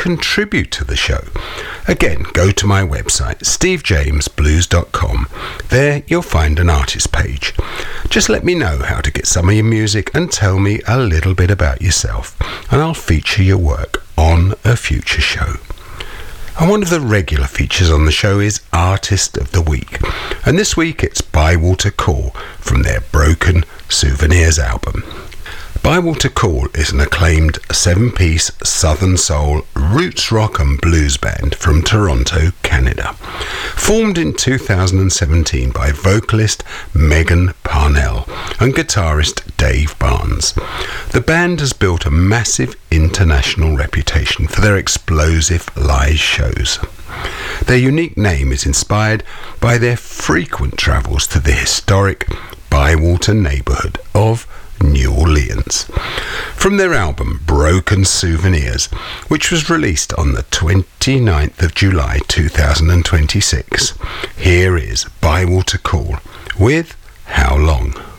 contribute to the show. Again, go to my website, stevejamesblues.com. There you'll find an artist page. Just let me know how to get some of your music and tell me a little bit about yourself, and I'll feature your work on a future show. And one of the regular features on the show is Artist of the Week. And this week it's Bywater Call from their Broken Souvenirs album. Bywater Call is an acclaimed 7-piece Southern Soul roots rock and blues band from Toronto, Canada. Formed in 2017 by vocalist Megan Parnell and guitarist Dave Barnes. The band has built a massive international reputation for their explosive live shows. Their unique name is inspired by their frequent travels to the historic Bywater neighborhood of New Orleans. From their album Broken Souvenirs, which was released on the 29th of July 2026, here is Bywater Call with How Long?